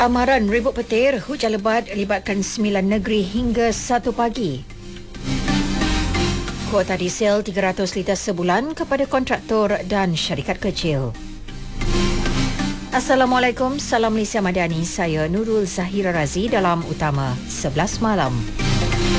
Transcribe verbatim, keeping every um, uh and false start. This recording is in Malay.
Amaran ribut petir, hujan lebat libatkan sembilan negeri hingga satu pagi. Kuota diesel tiga ratus liter sebulan kepada kontraktor dan syarikat kecil. Assalamualaikum, salam Malaysia Madani. Saya Nurul Zahira Razi dalam Utama sebelas malam.